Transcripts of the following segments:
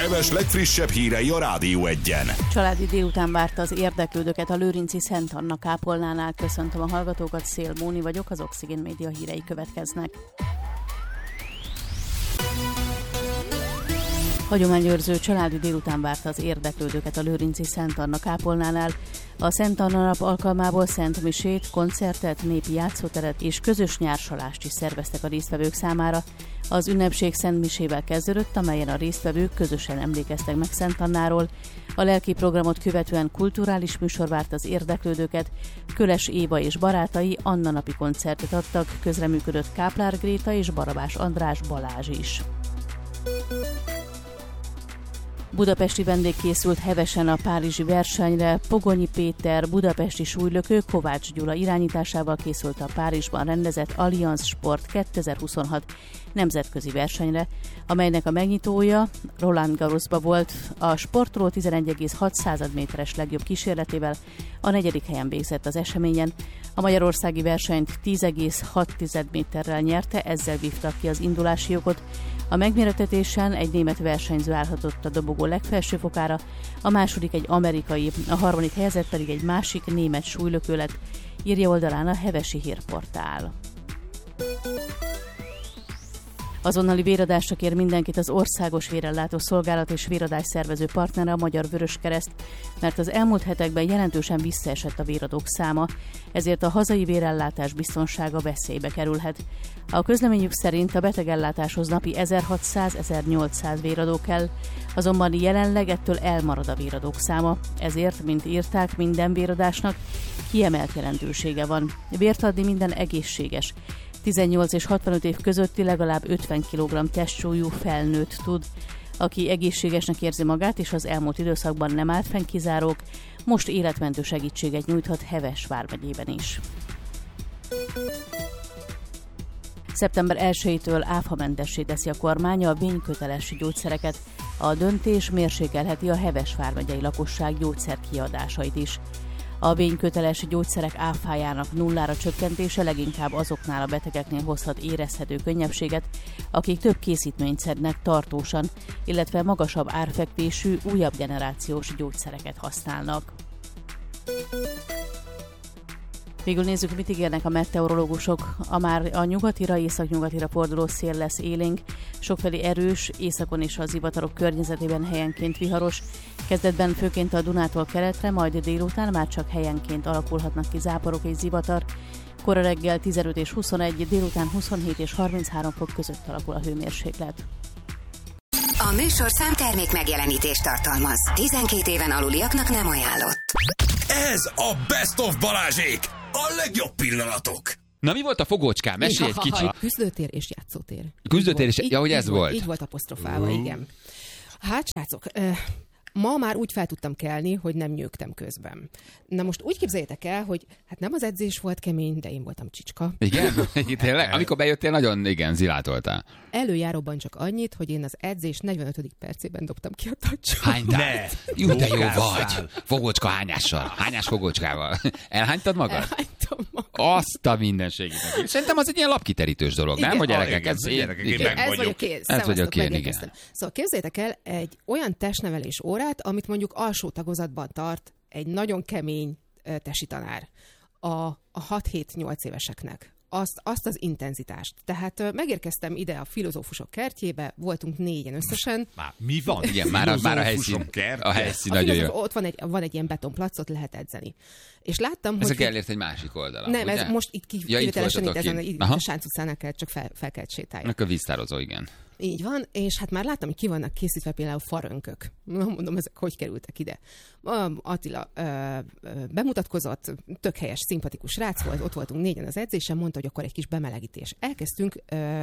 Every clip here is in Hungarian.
Heves legfrissebb hírei a Rádió Egyen. Családi délután várta az érdeklődőket a lőrinci Szent Anna kápolnánál. Köszöntöm a hallgatókat, Szél Móni vagyok, az Oxigén Média hírei következnek. Hagyományőrző családi délután várta az érdeklődőket a lőrinci Szent Anna kápolnánál. A Szent Anna nap alkalmából szent misét, koncertet, népi játszóteret és közös nyársalást is szerveztek a résztvevők számára. Az ünnepség szent misével kezdődött, amelyen a résztvevők közösen emlékeztek meg Szent Annáról. A lelki programot követően kulturális műsor várt az érdeklődőket. Köles Éva és barátai Anna napi koncertet adtak, közreműködött Káplár Gréta és Barabás András Balázs is. Budapesti vendég készült hevesen a párizsi versenyre. Pogonyi Péter, budapesti súlylökő, Kovács Gyula irányításával készült a Párizsban rendezett Allianz Sport 2026 nemzetközi versenyre, amelynek a megnyitója Roland Garrosba volt. A sportoló 11,6 méteres legjobb kísérletével a 4. helyen végzett az eseményen. A magyarországi versenyt 10,6 méterrel nyerte, ezzel vívtak ki az indulási jogot. A megméretetésen egy német versenyző állhatott a dobogó legfelső fokára, a második egy amerikai, a harmadik helyezett pedig egy másik német súlylökő lett, írja oldalán a Hevesi Hírportál. Azonnali véradásra kér mindenkit az Országos Vérellátó Szolgálat és véradás szervező partnere, a Magyar Vöröskereszt, mert az elmúlt hetekben jelentősen visszaesett a véradók száma, ezért a hazai vérellátás biztonsága veszélybe kerülhet. A közleményük szerint a betegellátáshoz napi 1600-1800 véradó kell, azonban jelenleg ettől elmarad a véradók száma, ezért, mint írták, minden véradásnak kiemelt jelentősége van. Vért adni minden egészséges, 18 és 65 év közötti legalább 50 kg testsúlyú felnőtt tud. Aki egészségesnek érzi magát, és az elmúlt időszakban nem állt fenn kizárók, most életmentő segítséget nyújthat Heves vármegyében is. Szeptember 1-től áfamentessé teszi a kormány a vényköteles gyógyszereket. A döntés mérsékelheti a Heves vármegyei lakosság gyógyszerkiadásait is. A vényköteles gyógyszerek áfájának nullára csökkentése leginkább azoknál a betegeknél hozhat érezhető könnyebbséget, akik több készítményt szednek tartósan, illetve magasabb árfekvésű, újabb generációs gyógyszereket használnak. Végül nézzük, mit ígérnek a meteorológusok. Már a nyugatira, északnyugatira forduló szél lesz élénk, sokfelé erős, északon és a zivatarok környezetében helyenként viharos. Kezdetben főként a Dunától keletre, majd délután már csak helyenként alakulhatnak ki záporok és zivatar. Kora reggel 15 és 21, délután 27 és 33 fok között alakul a hőmérséklet. A műsorszám termék megjelenítést tartalmaz. 12 éven aluliaknak nem ajánlott. Ez a Best of Balázsék! A legjobb pillanatok! Na, mi volt a fogócskám? Mesélj egy kicsit. Küzdőtér és játszótér. Küzdőtér és... Ja, hogy ez volt. Így volt apostrofálva, igen. Hát, srácok, ma már úgy fel tudtam kelni, hogy nem nyögtem közben. Na most úgy képzeljétek el, hogy hát nem az edzés volt kemény, de én voltam csicska. Igen? Tényleg? Amikor bejöttél, nagyon zilátoltál. Előjáróban csak annyit, hogy én az edzés 45. percében dobtam ki a tacsot. Hánytál? Jó, de jó vagy. Fogócska hányással. Hányás fogócskával. Elhánytad magad? Elhánytam magad. Azt a mindenségét. Szerintem az egy ilyen lapkiterítős dolog, igen. nem? Hogy gyerekek, Ez vagyok én. Ez vagyok én, igen. Szóval képzeljétek el egy olyan testnevelés órát, amit mondjuk alsó tagozatban tart egy nagyon kemény tesi tanár a 6-7-8 éveseknek. Azt az intenzitást. Tehát megérkeztem ide a filozófusok kertjébe, voltunk 4-en összesen. Már mi van? Igen, már a helyszín nagyon jó. Ott van egy ilyen betonplac, ott lehet edzeni. És láttam, hogy... Ezek elért egy másik oldalon, nem, ugye? ez most itt kivételesen itt ezen a Sánc utcán kell, csak fel kell sétálni. Akkor víztározó, igen. Így van, és hát már láttam, hogy ki vannak készítve például farönkök. Mondom, ezek hogy kerültek ide. Attila bemutatkozott, tök helyes, szimpatikus srác volt, ott voltunk 4-en az edzésen, mondta, hogy akkor egy kis bemelegítés. Elkezdtünk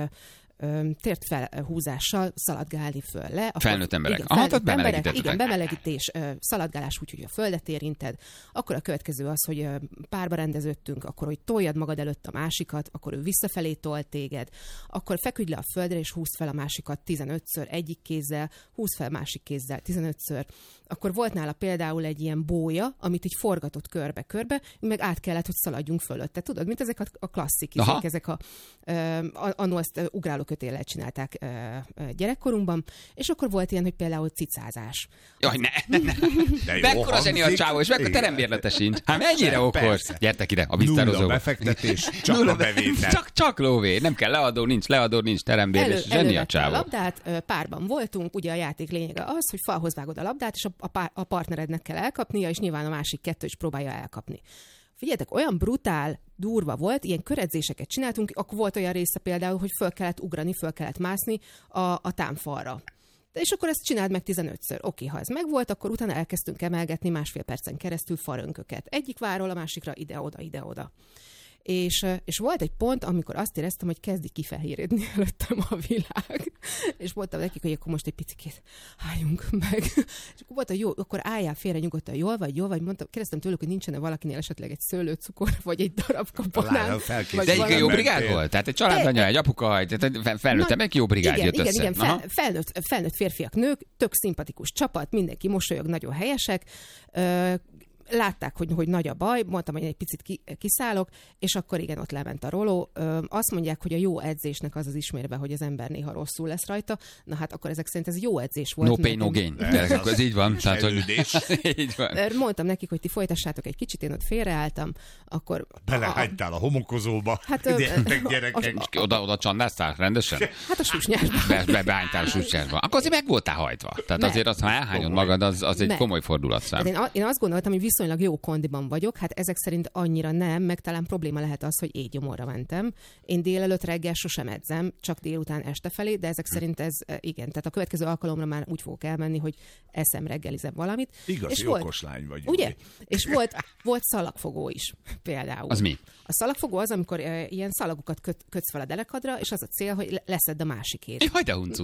tért felhúzással szaladgálni föl le. Felnőtt emberek. Igen, bemelegítés, szaladgálás úgy, hogy a földet érinted. Akkor a következő az, hogy párba rendeződtünk, akkor, hogy toljad magad előtt a másikat, akkor ő visszafelé tol téged, akkor feküdj le a földre, és húzd fel a másikat 15-ször egyik kézzel, húzd fel másik kézzel 15-ször. Akkor volt nála például egy ilyen bója, amit így forgatott körbe-körbe, meg át kellett, hogy szaladjunk fölötte. Tudod, mint ezek a klasszik, ezek annól ezt ugráló kötéllel csinálták gyerekkorunkban, és akkor volt ilyen, hogy például cicázás. Jaj, ne. Mekkora zseni a csávó, és mekkora terembérlete sincs. Hát mennyire okos. Persze. Gyertek ide, a visszarozóba. Nulla befektetés, csak a bevétel. Csak lóvé. Nem kell leadó, nincs terembérlés. Zseni a csávó. A labdát, párban voltunk, ugye a játék lényege az, hogy falhoz vágod a labdát, és a partnerednek kell elkapnia, és nyilván a másik kettő is próbálja elkapni. Figyeljetek, olyan brutál, durva volt, ilyen köredzéseket csináltunk, akkor volt olyan része például, hogy föl kellett ugrani, föl kellett mászni a támfalra. És akkor ezt csináld meg 15-ször. Oké, ha ez megvolt, akkor utána elkezdtünk emelgetni 1,5 percen keresztül farönköket. Egyik váról a másikra ide-oda. És volt egy pont, amikor azt éreztem, hogy kezdik kifelhéredni előttem a világ. És mondtam nekik, hogy akkor most egy picit álljunk meg. És akkor volt, hogy jó, akkor álljál félre nyugodtan, jól vagy, mondtam, kérdeztem tőlük, hogy nincsen-e valakinél esetleg egy szőlőcukor, vagy egy darab kabanán. De egy jó brigád volt? Tehát egy családanya, egy apuka, felnőtt meg jó brigád jött össze. Igen, felnőtt férfiak, nők, tök szimpatikus csapat, mindenki mosolyog, nagyon helyesek. Látták, hogy nagy a baj, mondtam, hogy egy picit kiszállok, és akkor igen, ott lement a roló. Azt mondják, hogy a jó edzésnek az ismérve, hogy az ember néha rosszul lesz rajta. Na hát akkor ezek szerint ez jó edzés volt. No pain, no gain. Ez így van. Tehát, hogy... így van. Mondtam nekik, hogy ti folytassátok egy kicsit, én ott félreálltam, akkor... Belehagytál a homokozóba. Hát, gyerekek. Oda csandáztál rendesen? Hát a susnyásba. Beánytál a susnyásba. Akkor azért meg voltál hajtva. Tehát azért azt, ha elhányod magad, az egy komoly fordulatszám. Én azt gondoltam, hogy viszonylag jó kondiban vagyok, hát ezek szerint annyira nem, meg talán probléma lehet az, hogy éjgyomorra mentem. Én délelőtt reggel sosem edzem, csak délután este felé, de ezek szerint ez igen. Tehát a következő alkalomra már úgy fogok elmenni, hogy eszem, reggelizem valamit. Igazi okos lány vagy. Ugye? És volt szalagfogó is például. Az mi? A szalagfogó az, amikor ilyen szalagokat kötsz fel a derekadra, és az a cél, hogy leszed a másikét. Hagy de huncu.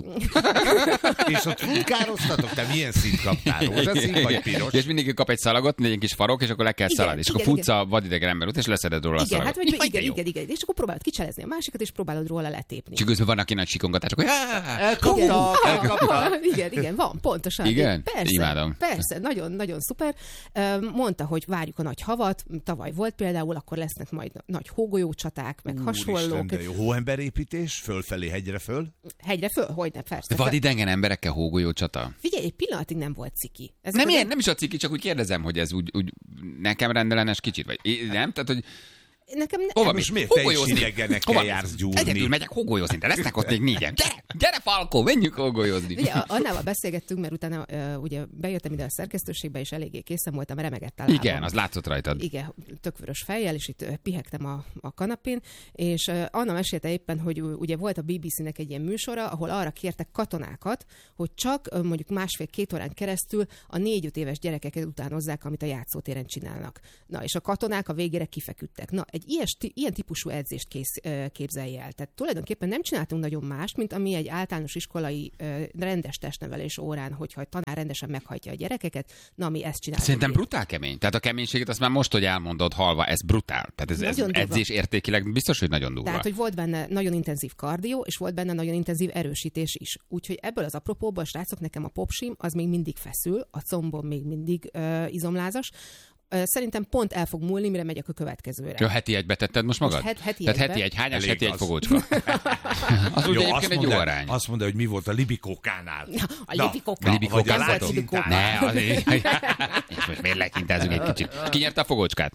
És ott futkároztatok? Te milyen színt kaptál? Rózsaszín vagy piros? És mindig kap egy szalagot, egy kis farok, és akkor le kell szaladni. És akkor futsz a vadidegen ember ut, és leszeded róla a szalagot. Igen. És akkor próbálod kicselezni a másikat, és próbálod róla letépni. És közben van, aki nagy sikongatások, hogy elkapta. Igen, van, pontosan. Igen? Persze, Imádom. Persze, nagyon szuper. Mondta, hogy várjuk a nagy havat, tavaly volt például, akkor lesznek majd nagy hógolyócsaták, meg hasonlók. De jó, hóemberépítés, fölfelé, hegyre föl? Hegyre föl, hogyne, persze. De vadidegen emberekkel hógolyócsata? Figyelj, egy pillanatig nem volt ciki. Nem is a ciki, csak úgy kérdezem, hogy ez úgy nekem rendellenes kicsit, vagy nem? Tehát, hogy nekem hova most miért te is idegenekkel jársz gyúrni? Egyedül megyek hógolyozni, de lesznek ott még 4-en. Gyere Falkó, menjünk hógolyozni. Ugye, Annával beszélgettünk, mert utána ugye bejöttem ide a szerkesztőségbe, és eléggé készen voltam, remegett a lábam. Igen, az látszott rajtad. Igen, tök vörös fejjel, és itt pihegtem a kanapén, és Anna mesélte éppen, hogy ugye volt a BBC-nek egy ilyen műsora, ahol arra kértek katonákat, hogy csak mondjuk 1,5-2 órán keresztül a 4-5 éves gyerekeket utánozzák, amit a játszótéren csinálnak. Na, és a katonák a végére kifeküdtek. Na, egy ilyen típusú edzést képzelj el. Tehát tulajdonképpen nem csináltunk nagyon mást, mint ami egy általános iskolai rendes testnevelés órán, hogyha a tanár rendesen meghajtja a gyerekeket, na mi ezt csinálunk. Szerintem brutál kemény. Tehát a keménységet azt már most, hogy elmondod halva, ez brutál. Tehát ez edzés értékileg biztos, hogy nagyon durva. Tehát, hogy volt benne nagyon intenzív kardió, és volt benne nagyon intenzív erősítés is. Úgyhogy ebből az apropóból, srácok, nekem a popsim az még mindig feszül, a combom még mindig izomlázas. Szerintem pont el fog múlni, mire megyek a következőre. Jó, heti egy betetted most magad? Tehát heti egy hányás, elég heti az. egy fogócska. Az úgy egyébként egy jó arány. Azt mondja, hogy mi volt a libikókánál. A libikókán volt libikókán. Ne, azért. És most miért lekintázunk egy kicsit. Ki nyerte a fogócskát?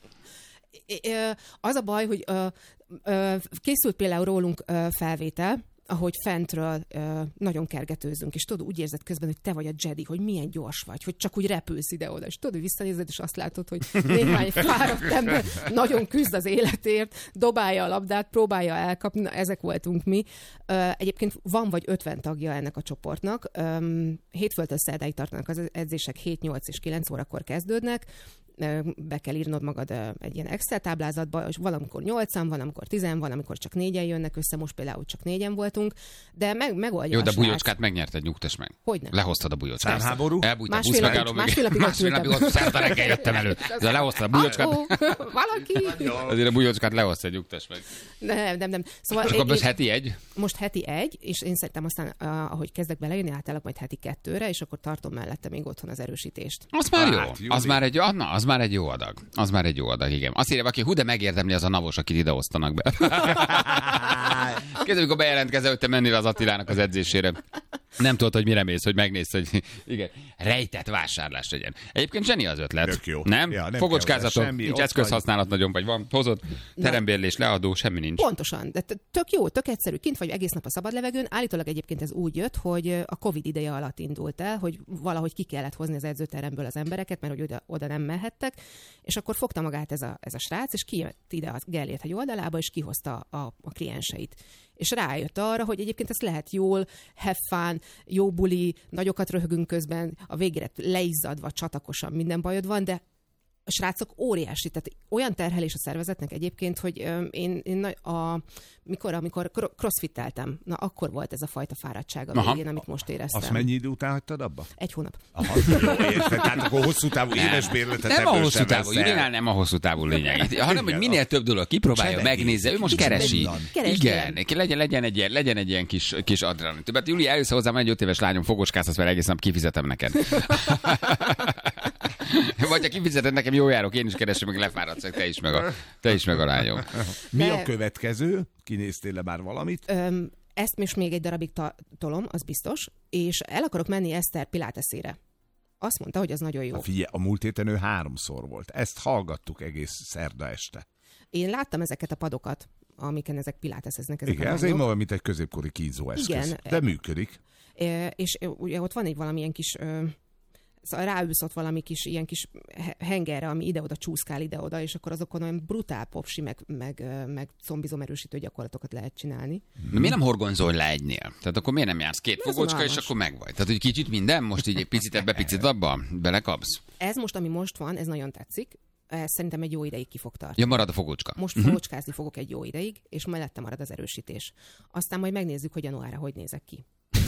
Az a baj, hogy készült például rólunk felvétel, ahogy fentről nagyon kergetőzünk, és tudod, úgy érzed közben, hogy te vagy a Jedi, hogy milyen gyors vagy, hogy csak úgy repülsz ide-oda, és tudod, hogy visszanézed, és azt látod, hogy néhány fáradt ember nagyon küzd az életért, dobálja a labdát, próbálja elkapni, na, ezek voltunk mi. Egyébként van vagy 50 tagja ennek a csoportnak, hétfőtől szerdáig tartanak az edzések, 7, 8 és 9 órakor kezdődnek, be kell írnod magad egy ilyen Excel táblázatba, és valamikor 8-an, van, amikor 10, van, amikor csak 4-en jönnek össze, most például csak 4-en voltunk, de megoldja. Jó, de a bujócskát megnyerted, nyugtass meg. Hogyne? Lehoztad a bujócskát. Számháború? Elbújtál, másfél napig ott szerta reggel jöttem elő. De lehoztad a bujócskát. Valaki! Azért a bujócskát lehoztad, nyugtass meg. Nem. Szóval akkor most heti egy? Most heti egy, és én szerintem aztán, ahogy kezdek belejönni, átállok majd heti 2-re, és akkor tartom mellette még otthon az erősítést. Az már jó. Az már egy jó adag. Az már egy jó adag, igen. Azt írja, aki de megérdemli az a navos, akit ide osztanak be. Kezdve, amikor bejelentkezel, hogy te mennél az Attilának az edzésére. Nem tudod, hogy mire mész, hogy megnézd, hogy igen, rejtett vásárlás legyen. Egyébként zseni az ötlet. Tök jó. Nem? Ja, nem Fogocskázatok, semmi, nincs ott eszközhasználat nagyon, vagy van, hozod, terembérlés, leadó, semmi nincs. Pontosan, de tök jó, tök egyszerű. Kint vagy egész nap a szabad levegőn. Állítólag egyébként ez úgy jött, hogy a Covid ideje alatt indult el, hogy valahogy ki kellett hozni az edzőteremből az embereket, mert hogy oda nem mehettek, és akkor fogta magát ez a srác, és kijött ide a Gellért-hegy oldalába, és kihozta a klienseit. És rájött arra, hogy egyébként ezt lehet jól, have fun, jó buli, nagyokat röhögünk közben, a végére leizzadva, csatakosan minden bajod van, de a srácok óriási, tehát olyan terhelés a szervezetnek egyébként, hogy amikor crossfitteltem, na akkor volt ez a fajta fáradtság a végén, amit most éreztem. Azt mennyi idő után hagytad abba? 1 hónap. Aha, jó, érted, tehát akkor hosszú távú éves bérletet Nem a ebből hosszú sem távú, veszel. Julinál nem a hosszú távú lényeg, hanem hogy minél több dolog kipróbálja, Cseregész. megnézze, ő most keresi. Keresd Igen, legyen egy ilyen kis adrenalin. Többet Juli, eljössz hozzám, egy 5 éves lányom, fogocskáztatsz, mert egész nap kifizetem neked. Vagy ha kifizeted nekem, jó járok, én is keresem, meg lefáradsz, te is meg a lányom. Mi a következő? Kinéztél le már valamit? Ezt most még egy darabig tolom, az biztos, és el akarok menni Eszter Pilatesére. Azt mondta, hogy az nagyon jó. Figyelj, a múlt héten ő 3-szor volt. Ezt hallgattuk egész szerda este. Én láttam ezeket a padokat, amiken ezek piláteszeznek. Ezek Igen, ez én mondom, mint egy középkori kínzóeszköz. Igen. De működik. És ugye ott van egy valamilyen kis... Szóval ráülsz ott valami kis, ilyen kis hengerre, ami ide-oda csúszkál ide-oda, és akkor azokon olyan brutál popsi, meg combizomerősítő gyakorlatokat lehet csinálni. De miért nem horgonzol le egynél? Tehát akkor miért nem jársz 2 fogocska, és akkor megvagy? Tehát, hogy kicsit minden, most így egy picit ebbe, picit abba, belekapsz? Ez most, ami most van, ez nagyon tetszik. Ez szerintem egy jó ideig ki fog tartani. Ja, marad a fogocska. Most fogocskázni fogok egy jó ideig, és mellette marad az erősítés. Aztán majd megnézzük, hogy januárra hogy nézek ki.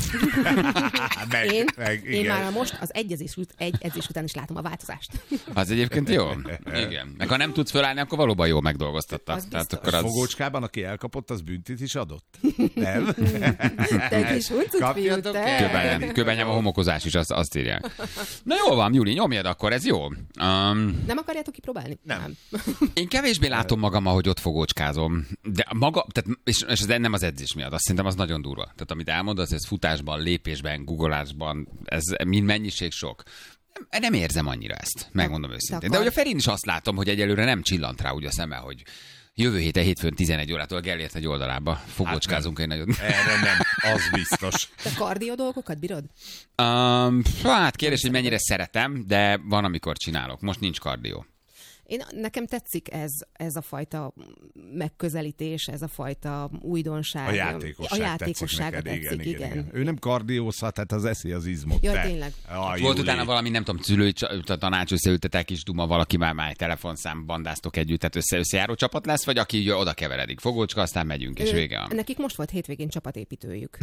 Én már most az egy edzés után is látom a változást. Az egyébként jó. Igen. Meg ha nem tudsz fölállni, akkor valóban jól megdolgoztatta. Tehát akkor az... Fogócskában, aki elkapott, az büntit is adott? Nem? Te kis huncut fiú, te. Kőbenyám a homokozás is, azt írják. Na jól van, Juli, nyomjad akkor, ez jó. Nem akarjátok kipróbálni? Nem. Én kevésbé látom magam, ahogy ott fogócskázom. De maga, tehát, és ez nem az edzés miatt, azt szerintem az nagyon durva. Tehát amit elmondasz, ez futásban, lépésben, googolásban, ez mind mennyiség sok. Nem érzem annyira ezt, megmondom őszintén. De hogy a Ferin is azt látom, hogy egyelőre nem csillant rá úgy a szeme, hogy jövő hétfőn 11 órától a Gellért-hegy oldalába fogócskázunk egy nagyot. Erre nem, az biztos. Te kardio dolgokat bírod? Hát kérdés, hogy mennyire szeretem, de van, amikor csinálok. Most nincs kardió. Nekem tetszik ez a fajta megközelítés, ez a fajta újításság. A játékosság tetszik, igen. Ő nem kardiózhat, tehát az eszi az izmot. Ja, tényleg. Volt utána valami, nem tudom, szülői tanács, összeültetek is, duma, valaki már egy telefonszám, bandáztok együtt, tehát összejáró csapat lesz, vagy aki oda keveredik. Fogócska, aztán megyünk, és vége van. Nekik most volt hétvégén csapatépítőjük.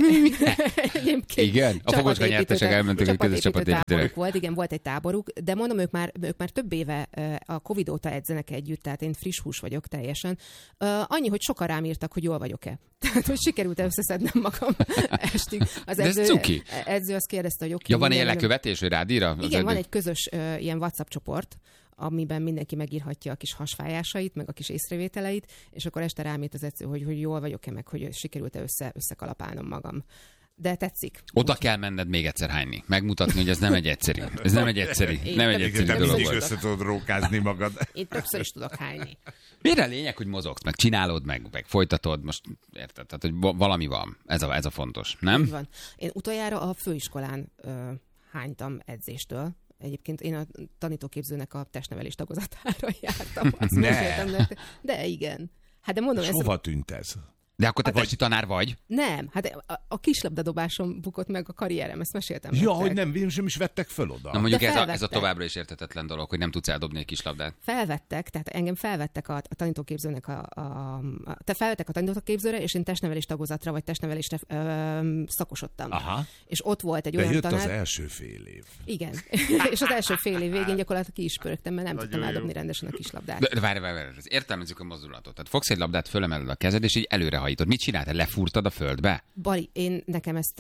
Igen? A Fogócska nyertesek elmentek egy közös csapatépítőre. Volt egy táboruk, de mondom, ők már több éve a Covid óta edzenek együtt, tehát én friss hús vagyok teljesen. Annyi, hogy sokan rám írtak, hogy jól vagyok-e. Tehát, hogy sikerült összeszednem magam estig. Az edző azt kérdezte, hogy oké. Ja, van ilyen lekövetés, hogy rád ír? Igen, van egy közös ilyen WhatsApp csoport, amiben mindenki megírhatja a kis hasfájásait, meg a kis észrevételeit, és akkor este rám írt az edző, hogy jól vagyok-e, meg hogy sikerült-e összekalapálnom magam. De tetszik. Oda kell menned még egyszer hányni. Megmutatni, hogy ez nem egy egyszerű. Ez nem egy egyszerű dolog. Mindig össze tudod rókázni magad. Én többször is tudok hányni. Miért a lényeg, hogy mozogsz, meg csinálod, meg folytatod, most érted? Tehát, hogy valami van. Ez a fontos, nem? Így van. Én utoljára a főiskolán hánytam edzéstől. Egyébként én a tanítóképzőnek a testnevelés tagozatára jártam. De igen. Hát de mondom, hova tűnt ez? De akkor te testi tanár vagy? Nem, hát a kislabdadobásom bukott meg a karrierem, ezt meséltem. Ja, hogy nem is vettek föl oda. Na mondjuk ez a továbbra is érthetetlen dolog, hogy nem tudsz eldobni egy kislabdát. Felvettek, tehát engem felvettek a tanítóképzőnek felvettek a tanítóképzőre, és én testnevelés tagozatra, vagy testnevelésre szakosodtam. Aha. És ott volt egy olyan jött tanár. Az első fél év. Igen. És az első fél év végén gyakorlatilag ki is pörögtem, mert nem tudtam eldobni rendesen a kislabdát. De várj, értelmezzük a mozdulatot. Tehát fogsz egy labdát, fölemeled a kezed, és így előre félrehajítod? Mit csináltad? Lefúrtad a földbe? Bali, nekem ezt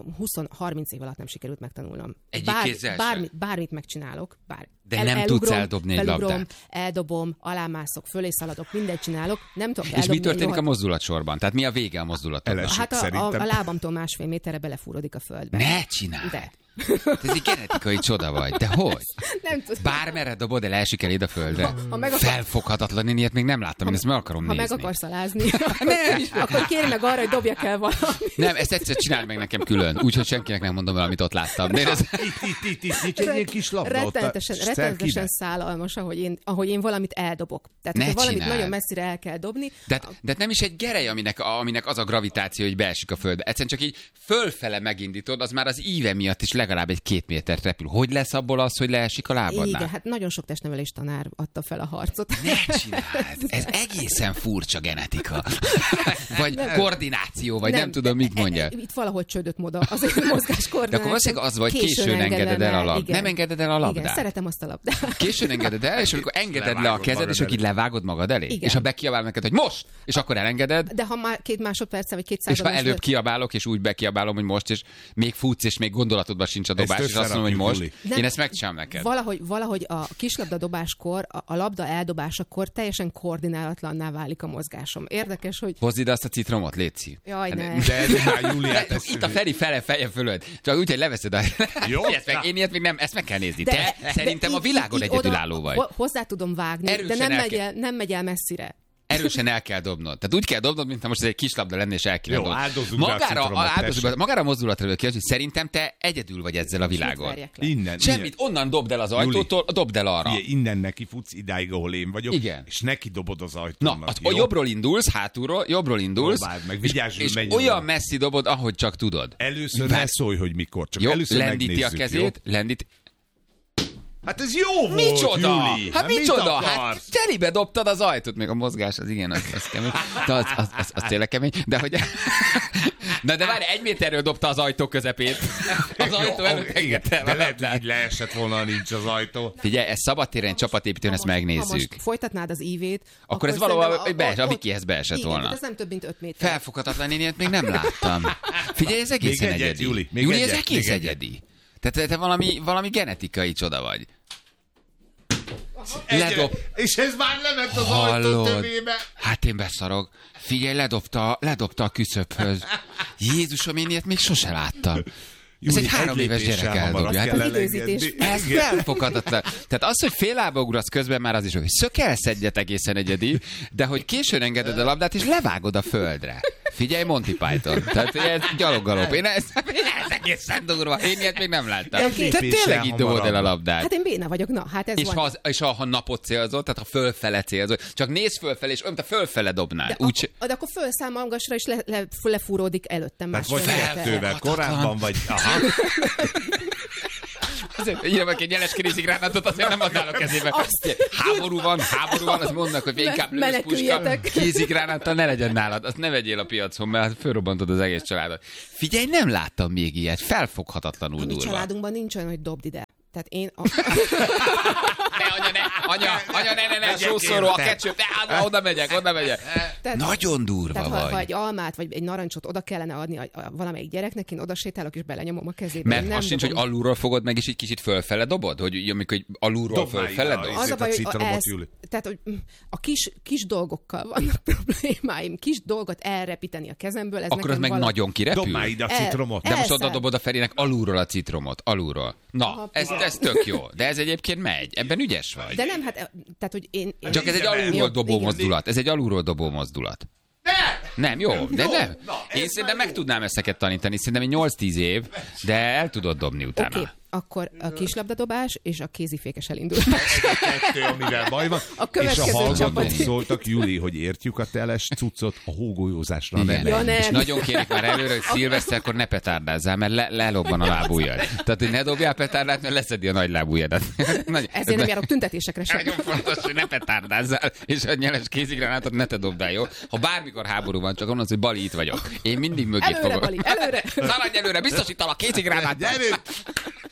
20-30 év alatt nem sikerült megtanulnom. Egyik kézzel sem? Bármit megcsinálok. De nem tudsz eldobni egy labdát? Eldobom, alámászok, fölé szaladok, mindent csinálok, nem tudok eldobni. És mi történik a mozdulatsorban? Tehát mi a vége a mozdulatodnak? Hát a lábamtól 1,5 méterre belefúródik a földbe. Ne csinálj! De. Ez egy genetikai csoda vagy. De hogy? Nem tudom. Bármerre dobod, de leesik eléd a földre. Ha Felfoghatatlan, én ilyet még nem láttam, én ezt meg akarom nézni. Ha meg akarsz alázni, akkor kérj meg arra, hogy dobjak el valamit. Nem, ezt egyszer csináld meg nekem külön, úgyhogy senkinek nem mondom el, amit ott láttam. De ez... Itt egy ilyen kis labda. Rettenetesen szállalmas, ahogy én valamit eldobok. Tehát, ha valamit nagyon messzire el kell dobni. De nem is egy gerej, aminek az a gravitáció, hogy beesik a földbe. Egyszerűen csak így fölfele megindítod, az már az íve miatt is legalább egy 2 métert repül. Hogy lesz abból az, hogy leesik a lábadnál? Igen, hát nagyon sok testnevelés tanár adta fel a harcot. Ne csináld! Ez egészen furcsa genetika. Vagy koordináció, vagy nem tudom, mit mondja. Itt valahol csődött moda az egy mozgáskoordináció. De akkor valószínűleg az vagy, későn engeded el a labdát. Nem engeded el a labdát. Igen, szeretem azt a labdát. Későn engeded el, és amikor engeded le a kezed, és akkor így levágod magad elé. Igen. És ha bekiabál neked, hogy most, és akkor elengeded. De ha már 2 másodperccel, vagy 200 és ha előbb kiabálok, és úgy bekiabálom, hogy most, és még futsz, és még gondolatodban sincs a dobás, és azt mondom, hogy most. Én ezt megcsinálom neked. Valahogy a kislabda dobáskor, a labda eldobásakor teljesen koordinálatlanná válik a mozgásom. Érdekes, hogy... Hozd ide azt a citromot, létszi. Jaj, ne. De ez már Júliát. Itt a Feri feje fölött. Csak úgy, hogy leveszed a... Jó? Én ilyet még nem, ezt meg kell nézni. Te szerintem a világon egyedülálló vagy. Hozzá tudom vágni, Erősen de nem megy el messzire. Erősen el kell dobnod. Tehát úgy kell dobnod, mintha most ez egy kis labda lenne, és el kéne dobnod. Magára a mozdulatra hogy szerintem te egyedül vagy ezzel a világon. Innen. Semmit, onnan dobd el az ajtótól, dobd el arra. Innen neki futsz idáig, ahol én vagyok, igen. És neki dobod az ajtónak. Na, jobbról indulsz, hátulról, jobbról indulsz, meg, és olyan messzi dobod, ahogy csak tudod. Először ne szólj, hogy mikor, csak jó, először lendíti a kezét, Hát ez jó volt, micsoda? Júli! Hát micsoda? Hát telibe dobtad az ajtót, még a mozgás, az igen, az kemény. De az tényleg kemény. De hogy... Na de várj, 1 méterről dobta az ajtó közepét. Az ajtó előtt engedte. De lehet, hogy így leesett volna, nincs az ajtó. Figyelj, ez szabadtéren csapatépítőn, ezt megnézzük. Ha most folytatnád az ívét, akkor ez valahol a Vikihez beesett volna. Igen, ez nem több mint 5 méter. Felfoghatatlan, én ilyet még nem láttam. Figyelj, ez egészen egyedi. Júli, ez egész egyedi. Tehát te valami genetikai csoda vagy. És ez már lement az ajtó tövébe. Hát én beszarok. Figyelj, ledobta a küszöbhöz. Jézusom, én ilyet még sose láttam. Ez egy 3 éves gyerek eldobja. Ez felfoghatatlan. Tehát az, hogy fél lába ugrasz közben, már az is, hogy szökelszedjet egészen egyedi, de hogy későn engeded a labdát, és levágod a földre. Figyelj, Monty Python. Tehát ez gyaloggalop. Én ez egészen durva. Én ilyet még nem láttam. Te tényleg így dobod el a labdát. Hát én béna vagyok, na, hát ez van. És ha napot célzol, tehát ha fölfele célzol, csak nézz fölfele, és olyan, mint a fölfele dobnál. De akkor fölszáll magasra, és lefúródik előttem más. Vagy feltővel korábban, vagy... Aha. Írja meg egy jeles kézigránátot, azért nem adnál a kezébe. Háború van, azt mondnak, hogy inkább lősz puska, kézigránáttal ne legyen nálad, azt ne vegyél a piacon, mert felrobbantod az egész családot. Figyelj, nem láttam még ilyet, felfoghatatlanul durva. A mi családunkban nincs olyan, hogy dobd ide. Tehát én... Ne, sószoró, a ketchup, oda megyek. Tehát, nagyon durva vagy. Ha egy almát, vagy egy narancsot oda kellene adni valamelyik gyereknek, én oda sétálok, és belenyomom a kezébe. Mert az sincs, hogy alulról fogod meg, és egy kicsit fölfele dobod? Hogy amikor alulról fölfele dobod? Az a baj, hogy a kis dolgokkal vannak problémáim. Kis dolgot elrepíteni a kezemből, ez akkor az meg nagyon kirepül? Dob már ide a citromot. De most oda dobod a Ferinek alulról a citromot. Alulról. Na, ez tök jó. De ez egyébként megy. Ebben ügyes vagy. De nem, hát, tehát, hogy én csak ez egy alulról dobó mozdulat. Ez egy alulról dobó mozdulat. Nem, jó, de nem. Én szerintem meg tudnám ezeket tanítani. Szerintem egy 8-10 év, de el tudod dobni utána. Okay. Akkor a kislabdadobás és a kézifékes elindulás. Kettő, amivel baj van. És a hallgatók szóltak, Júli, hogy értjük a teles cuccot, a hógolyózásra nem. Ja, nem. És nagyon kérik már előre, hogy szilveszterkor ne petárdázzál, mert lelobban a lábujjad. Tehát, hogy ne dobjál petárdát, mert leszedi a nagy lábujjadat. Ezért nem járok tüntetésekre sem. Nagyon fontos, hogy ne petárdázzál, és a nyeles kézigránátot ne te dobdál, jó? Ha bármikor háború van, csak onnan, hogy Bali, itt vagyok. Én mindig mögé fogok. Bali, előre! Szaladj előre, biztosítalak kézigránátot.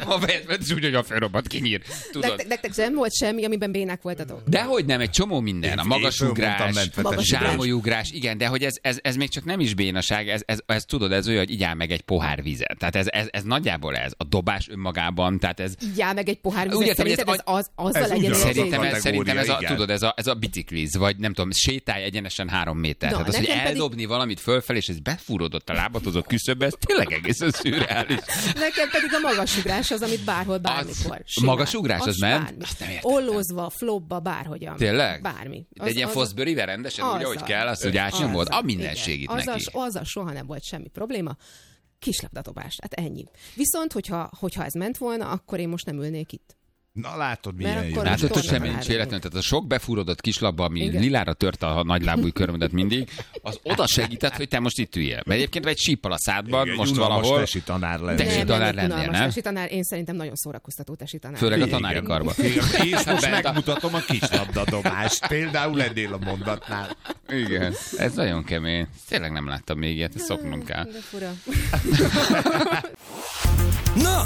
A Batman is úgy, hogy a felrobbat kinyír. Nektek nem volt semmi, amiben bénák voltatok? Dehogy nem, egy csomó minden. A magasugrás, zsámolyugrás, igen, de hogy ez még csak nem is bénaság, ez tudod, ez olyan, hogy igyál meg egy pohár vizet. Tehát ez nagyjából ez. A dobás önmagában, tehát ez... Igyál meg egy pohár vizet, szerinted azzal legyen Szerintem ez a bicikliz, vagy nem tudom, sétálj egyenesen 3 méter. Tehát az, hogy eldobni valamit fölfelé, és ez befúródott a lábadhoz a küszöbbe, ez tényleg egészen szürreális. Nekem pedig a magasugrás az, amit bárhol, bármikor. Magasugrás az ment? Ollózva, flopba, bárhogyan. Tényleg? Bármi. De egy ilyen Fosbury-vel rendesen, úgy, ahogy kell, azt, hogy átnyomod, a minden segít neki. Azzal soha nem volt semmi probléma. Kislabdadobás, hát ennyi. Viszont, hogyha ez ment volna, akkor én most nem ülnék itt. Na látod, milyen jó. Látod, hogy semmi nincs véletlenül. Tehát a sok befúrodott kislabba, ami lilára tört a nagylábúj körmödet mindig, az oda segített, hogy te most itt üljél. Mert egyébként egy síppal a szádban, igen, most valahol... tesi tanár lennél. Tesi tanár lennél, nem? Tesi tanár, én szerintem nagyon szórakoztató tesi tanár. Főleg a tanári karban. És most megmutatom a kislabdadobást. Például ennél a mondatnál. Igen, ez nagyon kemény. Tényleg nem láttam még ilyet, ezt szoknom kell. De fura. Na,